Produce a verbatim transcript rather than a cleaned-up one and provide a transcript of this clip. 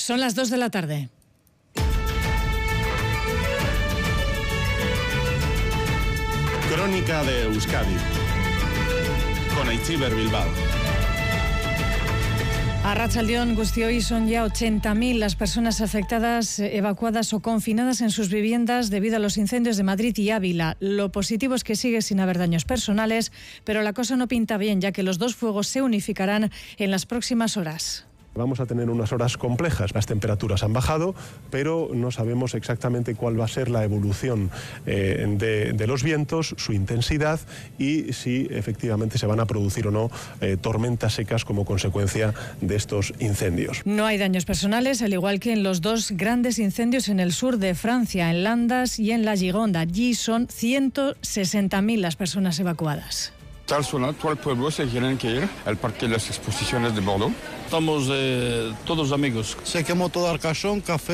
Son las dos de la tarde. Crónica de Euskadi con Aitziber Bilbao. Arratsaldeon Guztioi, son ya ochenta mil las personas afectadas, evacuadas o confinadas en sus viviendas debido a los incendios de Madrid y Ávila. Lo positivo es que sigue sin haber daños personales, pero la cosa no pinta bien, ya que los dos fuegos se unificarán en las próximas horas. Vamos a tener unas horas complejas. Las temperaturas han bajado, pero no sabemos exactamente cuál va a ser la evolución eh, de, de los vientos, su intensidad y si efectivamente se van a producir o no eh, tormentas secas como consecuencia de estos incendios. No hay daños personales, al igual que en los dos grandes incendios en el sur de Francia, en Landas y en la Gironda. Allí son ciento sesenta mil las personas evacuadas. Zona, todo el pueblo se tienen que ir al Parque de las Exposiciones de Bordeaux. Estamos eh, todos amigos. Se quemó todo Arcachón, Café